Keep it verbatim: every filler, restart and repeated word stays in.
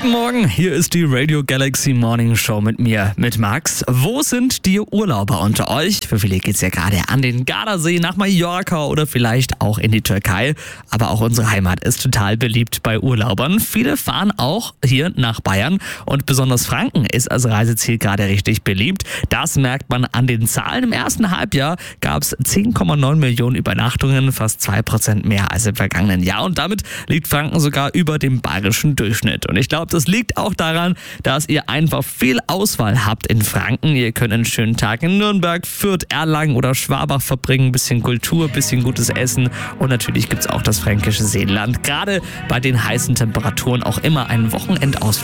Guten Morgen, hier ist die Radio Galaxy Morning Show mit mir, mit Max. Wo sind die Urlauber unter euch? Für viele geht's ja gerade an den Gardasee, nach Mallorca oder vielleicht auch in die Türkei. Aber auch unsere Heimat ist total beliebt bei Urlaubern. Viele fahren auch hier nach Bayern und besonders Franken ist als Reiseziel gerade richtig beliebt. Das merkt man an den Zahlen. Im ersten Halbjahr gab's zehn Komma neun Millionen Übernachtungen, fast zwei Prozent mehr als im vergangenen Jahr. Und damit liegt Franken sogar über dem bayerischen Durchschnitt. Und ich glaube, das liegt auch daran, dass ihr einfach viel Auswahl habt in Franken. Ihr könnt einen schönen Tag in Nürnberg, Fürth, Erlangen oder Schwabach verbringen. Ein bisschen Kultur, ein bisschen gutes Essen und natürlich gibt es auch das fränkische Seenland. Gerade bei den heißen Temperaturen auch immer ein Wochenendausflug